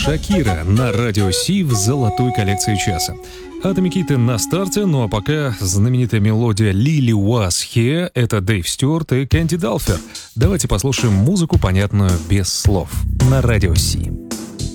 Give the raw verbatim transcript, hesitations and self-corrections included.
Шакира на радио Си в золотой коллекции часа. Atomic Kitten на старте, ну а пока знаменитая мелодия Lily Was Here — это Дэйв Стюарт и Кэнди Далфер. Давайте послушаем музыку, понятную без слов, на радио Си.